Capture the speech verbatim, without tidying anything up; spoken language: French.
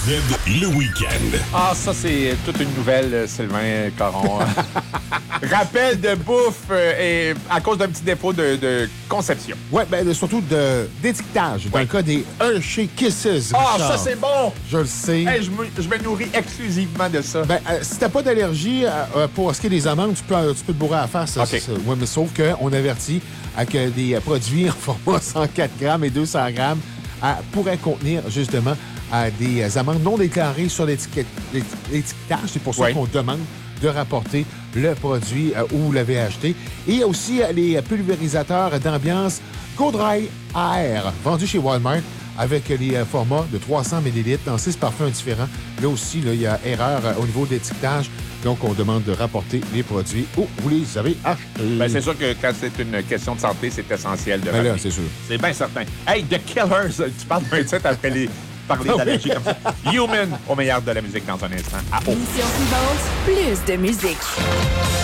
le week-end. Ah, ça, c'est toute une nouvelle, Sylvain Caron. Rappel de bouffe euh, et à cause d'un petit défaut de, de conception. Oui, bien, surtout de, d'étiquetage. Dans Oui. le cas des Hershey Kisses. Ah, Richard. ça, c'est bon! Je le sais. Hey, je, me, je me nourris exclusivement de ça. Ben, euh, si t'as pas d'allergie euh, pour ce qui est des amandes, tu peux, euh, tu peux te bourrer à la face. OK. C'est ça. Ouais, mais sauf qu'on avertit avec euh, des euh, produits en format cent quatre grammes et deux cents grammes euh, pourraient contenir justement euh, des euh, amandes non déclarées sur l'étiquette- l'éti- l'étiquetage. C'est pour ça Oui. qu'on demande de rapporter le produit euh, où vous l'avez acheté. Et il y a aussi euh, les pulvérisateurs d'ambiance Go Dry Air, vendus chez Walmart avec les euh, formats de trois cents millilitres dans six parfums différents. Là aussi, là, il y a erreur euh, au niveau d'étiquetage. Donc, on demande de rapporter les produits où vous les avez achetés. Ben, c'est sûr que quand c'est une question de santé, c'est essentiel de Ben là, rappeler. c'est sûr. C'est bien certain. Hey, The Killers, tu parles d'un titre après les parler d'allergie comme ça. Human, au meilleur de la musique dans un instant. À haut. Émission suivante, plus de musique.